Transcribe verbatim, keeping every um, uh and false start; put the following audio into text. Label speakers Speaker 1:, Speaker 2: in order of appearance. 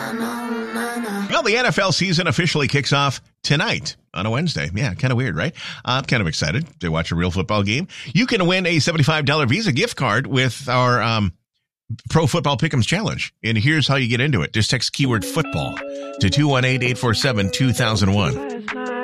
Speaker 1: Well, the N F L season officially kicks off tonight on a Wednesday. Yeah, kind of weird, right? I'm kind of excited to watch a real football game. You can win a seventy-five dollars Visa gift card with our um, Pro Football Pick'ems Challenge. And here's how you get into it. Just text keyword football to two one eight, eight four seven, two thousand one.